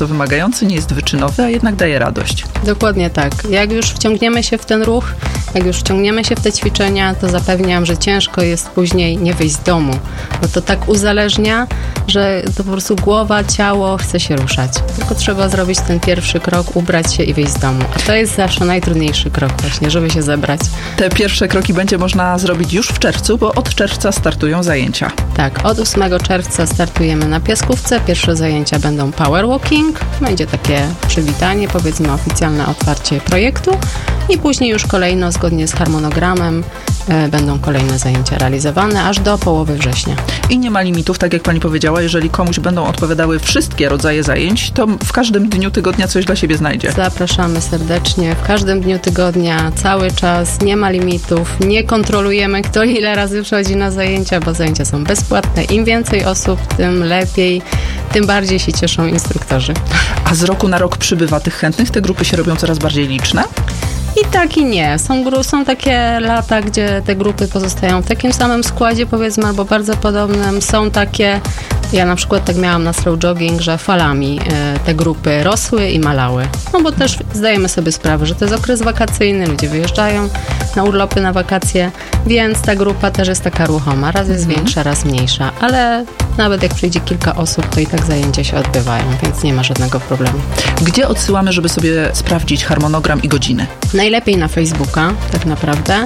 bardzo wymagający, nie jest wyczynowy, a jednak daje radość. Dokładnie tak. Jak już wciągniemy się w ten ruch, jak już wciągniemy się w te ćwiczenia, to zapewniam, że ciężko jest później nie wyjść z domu, bo to tak uzależnia, że to po prostu głowa, ciało chce się ruszać. Tylko trzeba zrobić ten pierwszy krok, ubrać się i wyjść z domu. A to jest zawsze najtrudniejszy krok właśnie, żeby się zebrać. Te pierwsze kroki będzie można zrobić już w czerwcu, bo od czerwca startują zajęcia. Tak, od 8 czerwca startujemy na Piaskówce. Pierwsze zajęcia będą power walking. Będzie takie przywitanie, powiedzmy oficjalne otwarcie projektu i później już kolejno, zgodnie z harmonogramem, będą kolejne zajęcia realizowane aż do połowy września. I nie ma limitów, tak jak pani powiedziała, jeżeli komuś będą odpowiadały wszystkie rodzaje zajęć, to w każdym dniu tygodnia coś dla siebie znajdzie. Zapraszamy serdecznie. W każdym dniu tygodnia, cały czas, nie ma limitów. Nie kontrolujemy, kto ile razy przychodzi na zajęcia, bo zajęcia są bezpłatne. Im więcej osób, tym lepiej, tym bardziej się cieszą instruktorzy. A z roku na rok przybywa tych chętnych? Te grupy się robią coraz bardziej liczne? I tak i nie. Są takie lata, gdzie te grupy pozostają w takim samym składzie, powiedzmy, albo bardzo podobnym. Są takie, ja na przykład tak miałam na slow jogging, że falami te grupy rosły i malały. No bo też zdajemy sobie sprawę, że to jest okres wakacyjny, ludzie wyjeżdżają na urlopy, na wakacje, więc ta grupa też jest taka ruchoma. Raz jest większa, raz mniejsza, ale nawet jak przyjdzie kilka osób, to i tak zajęcia się odbywają, więc nie ma żadnego problemu. Gdzie odsyłamy, żeby sobie sprawdzić harmonogram i godziny? Najlepiej na Facebooka, tak naprawdę,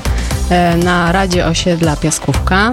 na Radzie Osiedla Piaskówka,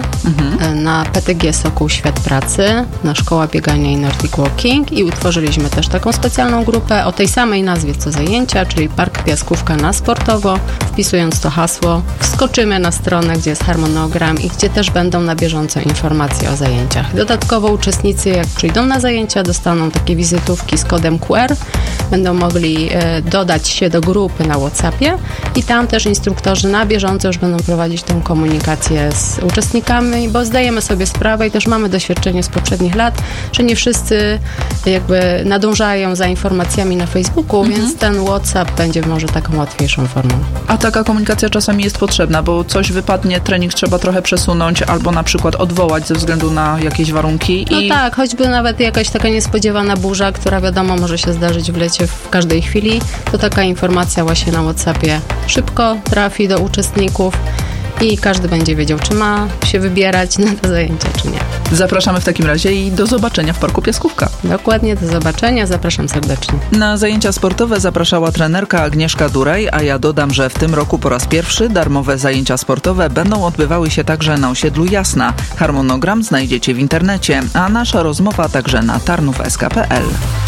na PTG Sokół Świat Pracy, na Szkoła Biegania i Nordic Walking i utworzyliśmy też taką specjalną grupę o tej samej nazwie co zajęcia, czyli Park Piaskówka na sportowo. Wpisując to hasło, wskoczymy na stronę, gdzie jest harmonogram i gdzie też będą na bieżąco informacje o zajęciach. Dodatkowo uczestnicy, jak przyjdą na zajęcia, dostaną takie wizytówki z kodem QR, będą mogli dodać się do grupy na WhatsAppie i tam też instruktorzy na bieżąco już będą prowadzić tę komunikację z uczestnikami, bo zdajemy sobie sprawę i też mamy doświadczenie z poprzednich lat, że nie wszyscy jakby nadążają za informacjami na Facebooku, więc ten WhatsApp będzie może taką łatwiejszą formą. A taka komunikacja czasami jest potrzebna, bo coś wypadnie, trening trzeba trochę przesunąć albo na przykład odwołać ze względu na jakieś warunki. No tak, choćby nawet jakaś taka niespodziewana burza, która wiadomo może się zdarzyć w lecie w każdej chwili, to taka informacja właśnie na WhatsAppie szybko trafi do uczestników i każdy będzie wiedział, czy ma się wybierać na te zajęcia, czy nie. Zapraszamy w takim razie i do zobaczenia w Parku Piaskówka. Dokładnie, do zobaczenia. Zapraszam serdecznie. Na zajęcia sportowe zapraszała trenerka Agnieszka Duraj, a ja dodam, że w tym roku po raz pierwszy darmowe zajęcia sportowe będą odbywały się także na osiedlu Jasna. Harmonogram znajdziecie w internecie, a nasza rozmowa także na tarnów.sk.pl.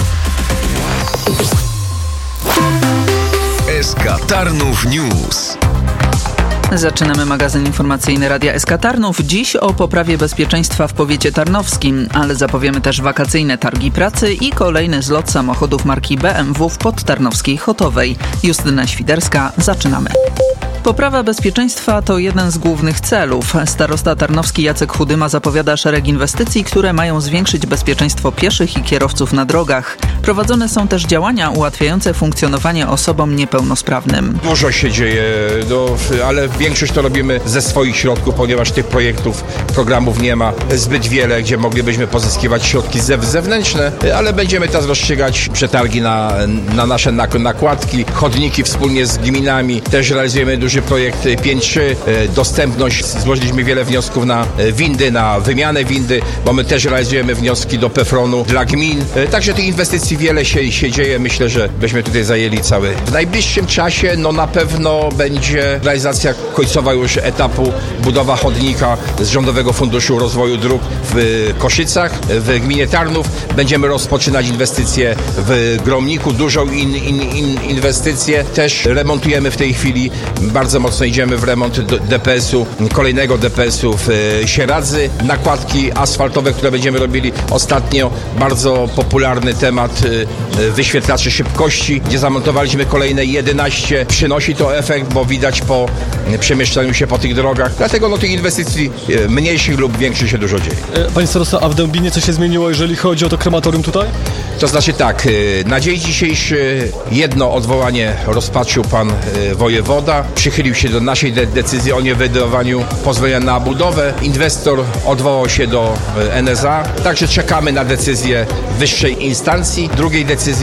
SK Tarnów News. Zaczynamy magazyn informacyjny Radia SK Tarnów. Dziś o poprawie bezpieczeństwa w powiecie tarnowskim, ale zapowiemy też wakacyjne targi pracy i kolejny zlot samochodów marki BMW w podtarnowskiej Chotowej. Justyna Świderska, zaczynamy. Poprawa bezpieczeństwa to jeden z głównych celów. Starosta tarnowski Jacek Chudyma zapowiada szereg inwestycji, które mają zwiększyć bezpieczeństwo pieszych i kierowców na drogach. Prowadzone są też działania ułatwiające funkcjonowanie osobom niepełnosprawnym. Dużo się dzieje, ale większość to robimy ze swoich środków, ponieważ tych programów nie ma zbyt wiele, gdzie moglibyśmy pozyskiwać środki zewnętrzne, ale będziemy teraz rozstrzygać przetargi na nasze nakładki, chodniki wspólnie z gminami. Też realizujemy duży projekt 5.3, dostępność. Złożyliśmy wiele wniosków na windy, na wymianę windy, bo my też realizujemy wnioski do PFRON-u dla gmin. Także tych inwestycji wiele się dzieje. Myślę, że byśmy tutaj zajęli cały. W najbliższym czasie na pewno będzie realizacja końcowa już etapu budowa chodnika z Rządowego Funduszu Rozwoju Dróg w Koszycach, w gminie Tarnów. Będziemy rozpoczynać inwestycje w Gromniku, dużą inwestycję. Też remontujemy w tej chwili, bardzo mocno idziemy w remont DPS-u, kolejnego DPS-u w Sieradzy. Nakładki asfaltowe, które będziemy robili ostatnio, bardzo popularny temat wyświetlaczy szybkości, gdzie zamontowaliśmy kolejne 11. Przynosi to efekt, bo widać po przemieszczaniu się po tych drogach. Dlatego tych inwestycji mniejszych lub większych się dużo dzieje. Panie starosto, a w Dębinie co się zmieniło, jeżeli chodzi o to krematorium tutaj? To znaczy tak, na dzień dzisiejszy jedno odwołanie rozpatrzył pan wojewoda. Przychylił się do naszej decyzji o niewydawaniu pozwolenia na budowę. Inwestor odwołał się do NSA. Także czekamy na decyzję wyższej instancji. Drugiej decyzji